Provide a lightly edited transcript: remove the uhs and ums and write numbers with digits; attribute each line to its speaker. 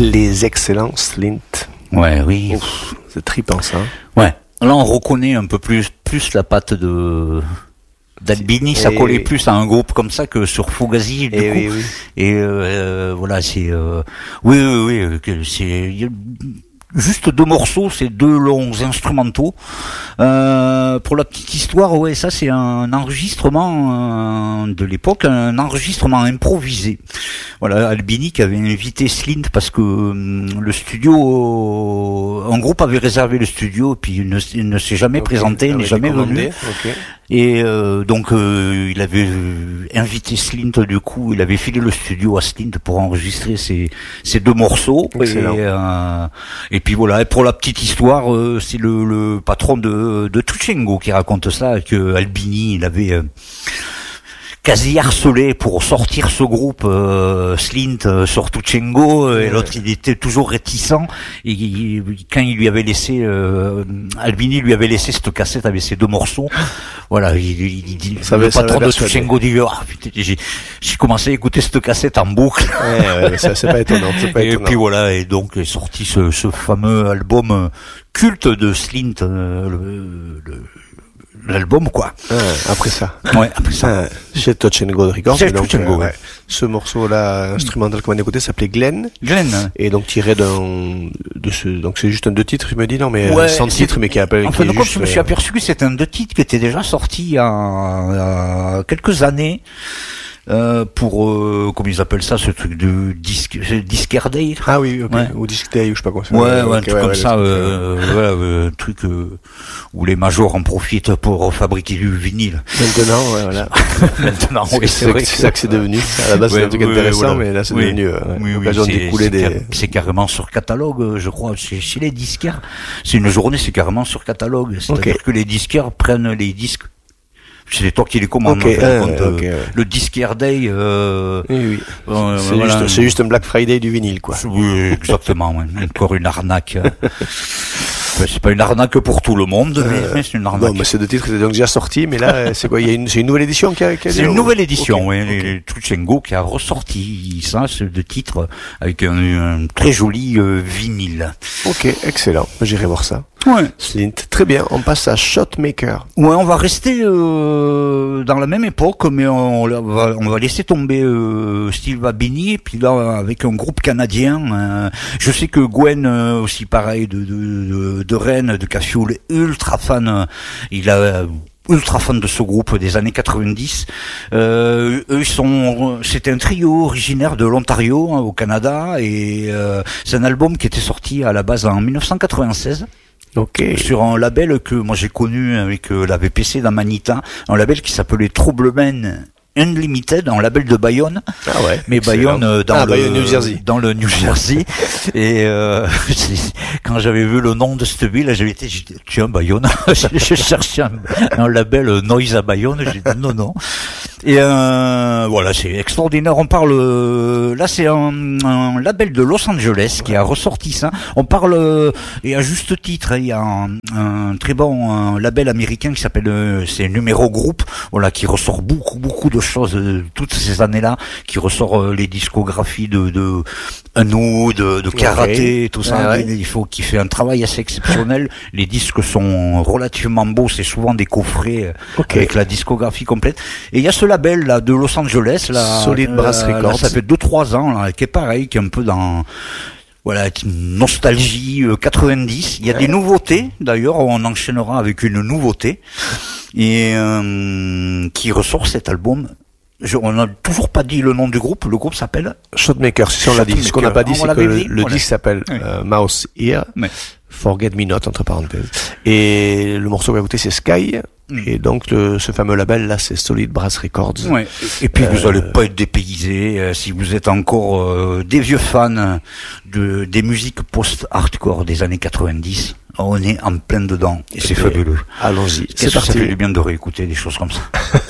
Speaker 1: Les excellents Slint.
Speaker 2: Ouais, oui.
Speaker 1: Ouf, c'est trippant ça.
Speaker 2: Ouais. Là, on reconnaît un peu plus la patte d'Albini, ça collait plus à un groupe comme ça que sur Fugazi, du coup.
Speaker 1: Oui.
Speaker 2: Et voilà, c'est oui, c'est juste 2 morceaux, c'est 2 longs instrumentaux. Pour la petite histoire, ouais, ça c'est un enregistrement de l'époque, un enregistrement improvisé. Voilà, Albini qui avait invité Slint parce que le studio, un groupe avait réservé le studio, puis il ne s'est jamais présenté, il n'est jamais venu. Et donc il avait invité Slint, du coup, il avait filé le studio à Slint pour enregistrer ces 2 morceaux. Et puis voilà, et pour la petite histoire, c'est le patron de Tuchengo qui raconte ça, que Albini, il avait quasi harcelé pour sortir ce groupe Slint sur Tuchengo, et l'autre il était toujours réticent, et quand il lui avait laissé Albini lui avait laissé cette cassette avec ces 2 morceaux, voilà, le patron de Tuchengo dit putain, j'ai commencé à écouter cette cassette en boucle.
Speaker 1: Ça, c'est pas étonnant,
Speaker 2: et puis voilà, et donc est sorti ce fameux album culte de Slint, l'album, quoi.
Speaker 1: Après ça.
Speaker 2: Ouais, après ça.
Speaker 1: Chez Tuchengo Records.
Speaker 2: Chez Tuchengo, ouais.
Speaker 1: Ce morceau-là, instrumental qu'on a écouté, s'appelait Glenn. Et donc tiré donc c'est juste un 2 titres, il me dit, non, mais sans titre, mais qui appelle.
Speaker 2: En fin de compte, je me suis aperçu que c'était un 2 titres qui était déjà sorti il y a quelques années. Pour comment ils appellent ça, ce truc de Disquaire Day.
Speaker 1: Ah oui, ok. Ouais. Ou Disc Day, ou je sais pas quoi.
Speaker 2: Un truc comme ça, truc où les majors en profitent pour fabriquer du vinyle.
Speaker 1: Maintenant, voilà.
Speaker 2: Maintenant, oui, c'est vrai.
Speaker 1: C'est ça que c'est devenu. À la base, c'était un truc intéressant, mais là, c'est devenu l'occasion d'écouler des.
Speaker 2: C'est carrément sur catalogue, je crois, chez les disquaires. C'est une journée, c'est carrément sur catalogue. C'est-à-dire que les disquaires prennent les disques. C'est toi qui les commandes. Le Disquaire Day.
Speaker 1: Oui. C'est juste un Black Friday du vinyle, quoi.
Speaker 2: Oui, exactement. Encore une arnaque. C'est pas une arnaque pour tout le monde, mais c'est une arnaque.
Speaker 1: Non, mais ces 2 titres étaient donc déjà sortis, mais là, c'est quoi? C'est une nouvelle édition qui a
Speaker 2: c'est une nouvelle édition, oui. Tuchengo qui a ressorti ça, ce 2 titres, avec un très joli vinyle.
Speaker 1: Ok, excellent. J'irai voir ça.
Speaker 2: Ouais.
Speaker 1: Slint. Très bien. On passe à Shotmaker.
Speaker 2: Ouais, on va rester dans la même époque, mais on va laisser tomber Steve Albini, et puis là avec un groupe canadien. Je sais que Gwen aussi pareil de Rennes, de Cafioul, ultra fan. Il a ultra fan de ce groupe des années 90. C'était un trio originaire de l'Ontario, au Canada, et c'est un album qui était sorti à la base en 1996. Sur un label que moi j'ai connu avec la VPC d'Amanita, un label qui s'appelait Troubleman Unlimited, un label de Bayonne.
Speaker 1: Ah ouais.
Speaker 2: Mais Bayonne
Speaker 1: Bayonne, New Jersey.
Speaker 2: Dans le New Jersey. Et quand j'avais vu le nom de cette ville, j'ai dit tiens, Bayonne. Je cherchais un label Noise à Bayonne. J'ai dit non. Et voilà, c'est extraordinaire. On parle là, c'est un label de Los Angeles qui a ressorti ça. On parle et à juste titre, il y a un très bon label américain qui s'appelle c'est Numéro Group, voilà, qui ressort beaucoup de choses toutes ces années-là, qui ressort les discographies de Anou, de Karaté, tout ça. Qui fait un travail assez exceptionnel. Les disques sont relativement beaux, c'est souvent des coffrets avec la discographie complète. Et il y a ce label là de Los Angeles là,
Speaker 1: Solid Brass Records,
Speaker 2: ça fait 2-3 ans là, qui est pareil, qui est un peu dans nostalgie 90. Il y a des nouveautés d'ailleurs, on enchaînera avec une nouveauté et qui ressort cet album. On n'a toujours pas dit le nom du groupe. Le groupe s'appelle
Speaker 1: Shotmaker. Si on l'a dit, ce qu'on n'a pas dit, c'est que le disque s'appelle Mouse Ear, Forget Me Not entre parenthèses. Et le morceau qu'on va écouter, c'est Sky. Et donc ce fameux label là, c'est Solid Brass Records.
Speaker 2: Ouais. Et puis vous allez pas être dépaysé si vous êtes encore des vieux fans des musiques post-hardcore des années 90. On est en plein dedans et c'est fabuleux.
Speaker 1: Allons-y.
Speaker 2: C'est parti. Ça fait du bien de réécouter des choses comme ça.